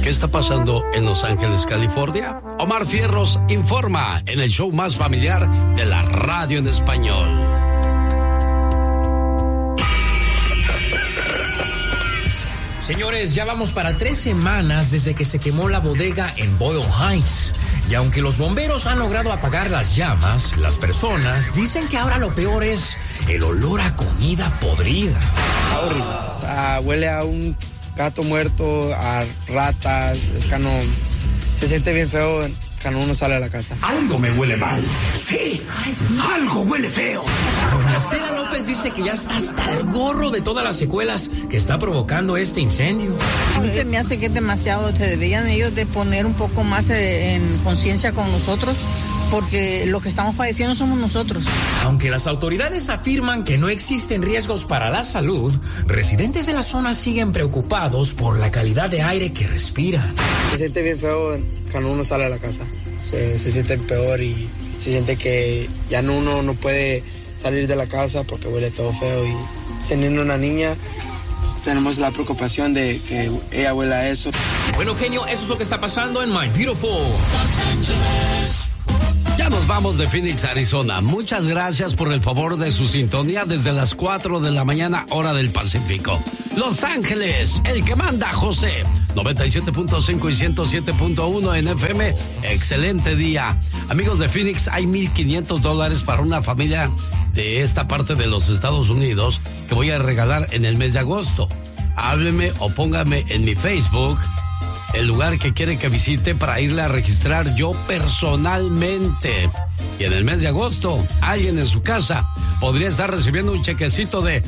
¿Qué está pasando en Los Ángeles, California? Omar Fierros informa en el show más familiar de la radio en español. Señores, ya vamos para 3 semanas desde que se quemó la bodega en Boyle Heights. Y aunque los bomberos han logrado apagar las llamas, las personas dicen que ahora lo peor es el olor a comida podrida. Huele a un gato muerto, a ratas, es que no, se siente bien feo cuando uno sale de la casa. Algo me huele mal. Sí, algo huele feo. Doña Estela López dice que ya está hasta el gorro de todas las secuelas que está provocando este incendio. Se me hace que es demasiado, se deberían ellos de poner un poco más en conciencia con nosotros, porque lo que estamos padeciendo somos nosotros. Aunque las autoridades afirman que no existen riesgos para la salud, residentes de la zona siguen preocupados por la calidad de aire que respiran. Se siente bien feo cuando uno sale de la casa. Se siente peor y se siente que ya uno no puede salir de la casa porque huele todo feo. Y teniendo una niña, tenemos la preocupación de que ella huela a eso. Bueno, genio, eso es lo que está pasando en My Beautiful Los Ángeles. Ya nos vamos de Phoenix, Arizona. Muchas gracias por el favor de su sintonía desde las 4 de la mañana, hora del Pacífico. Los Ángeles, el que manda José, 97.5 y 107.1 en FM. Excelente día. Amigos de Phoenix, hay $1,500 para una familia de esta parte de los Estados Unidos que voy a regalar en el mes de agosto. Hábleme o póngame en mi Facebook el lugar que quiere que visite para irle a registrar yo personalmente. Y en el mes de agosto, alguien en su casa podría estar recibiendo un chequecito de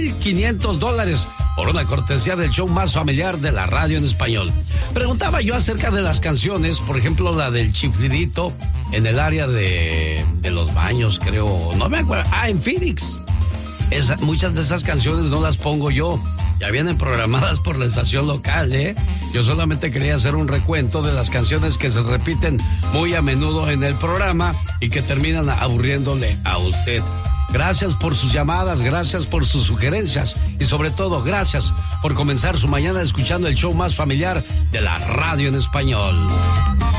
$1,500 por una cortesía del show más familiar de la radio en español. Preguntaba yo acerca de las canciones, por ejemplo, la del chiflidito en el área de los baños, creo, no me acuerdo. En Phoenix. Muchas de esas canciones no las pongo yo. Ya vienen programadas por la estación local, ¿eh? Yo solamente quería hacer un recuento de las canciones que se repiten muy a menudo en el programa y que terminan aburriéndole a usted. Gracias por sus llamadas, gracias por sus sugerencias y sobre todo, gracias por comenzar su mañana escuchando el show más familiar de la radio en español.